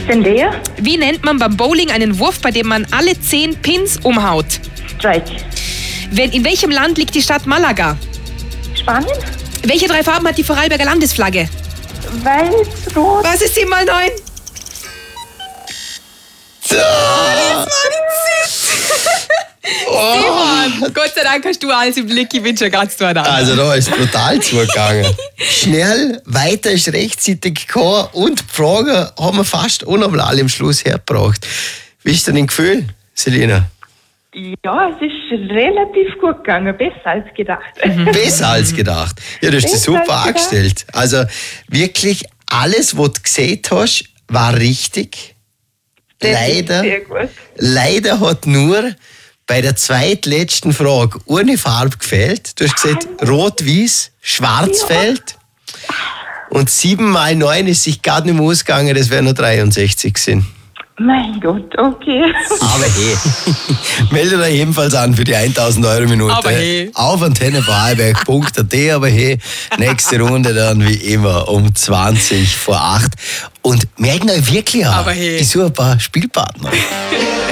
Den leer? Wie nennt man beim Bowling einen Wurf, bei dem man alle 10 Pins umhaut? Strike. In welchem Land liegt die Stadt Malaga? Spanien? Welche 3 Farben hat die Vorarlberger Landesflagge? Weiß, rot. Was ist 7 mal 9? Simon, Gott sei Dank hast du alles im Blick, ich bin schon ganz durcheinander. Also da ist brutal zugegangen. Schnell, weiter ist rechtzeitig gekommen und die Fragen haben wir fast unnormal im Schluss hergebracht. Wie ist denn dein Gefühl, Selina? Ja, es ist relativ gut gegangen. Besser als gedacht. Besser als gedacht. Ja, du hast dich super angestellt. Also wirklich alles, was du gesehen hast, war richtig. Leider hat nur bei der zweitletzten Frage eine Farbe gefehlt. Du hast gesagt, rot-weiß, schwarz-feld. Und 7 mal 9 ist sich gar nicht mehr ausgegangen, das wären nur 63 gewesen. Mein Gott, okay. Aber hey, meldet euch ebenfalls an für die 1000 Euro Minute. Aber hey. Auf antennevorarlberg.at. Aber hey, nächste Runde dann wie immer um 20 vor 8. Und merken euch wirklich an, Aber hey. ich suche ein paar Spielpartner.